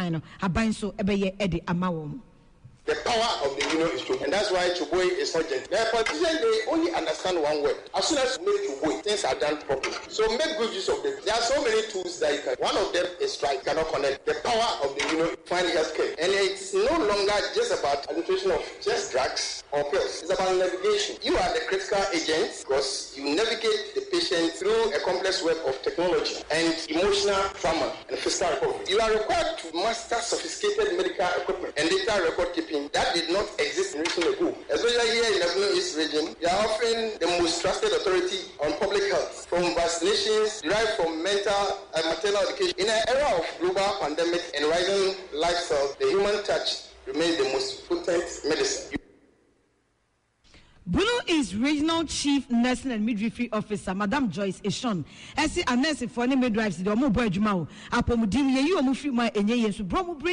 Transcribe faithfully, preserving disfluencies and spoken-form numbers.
no aban so ebeye ede ama wom. The power of the union is true, and that's why Chuboi is urgent. The politicians, they only understand one word. As soon as you make Chuboi, things are done properly. So make good use of them. There are so many tools that you can. One of them is strike, cannot connect. The power of the union, find healthcare. And it's no longer just about administration of just drugs or pills. It's about navigation. You are the critical agent because you navigate the patient through a complex web of technology and emotional trauma and physical recovery. You are required to master sophisticated medical equipment and data record keeping that did not exist in region ago. Especially here in the Middle East region, they are often the most trusted authority on public health, from vaccinations derived from mental and maternal education. In an era of global pandemic and rising lifestyle, the human touch remains the most potent medicine. Bruno is Regional Chief Nursing and Midwifery Officer, Madam Joyce Eshon. Esi a nurse for any midwives, the omo boy juma o. Apomudiri ye you omo free my enye yesu.